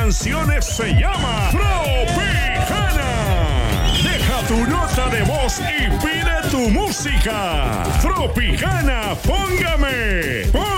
canciones se llama Tropijana. Deja tu nota de voz y pide tu música. Tropijana, póngame.